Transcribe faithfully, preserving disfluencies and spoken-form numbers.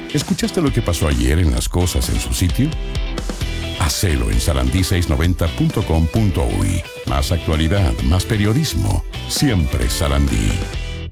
¿Escuchaste lo que pasó ayer en Las Cosas en su sitio? Hacelo en sarandí seiscientos noventa punto com punto uy. Más actualidad, más periodismo. Siempre Sarandí.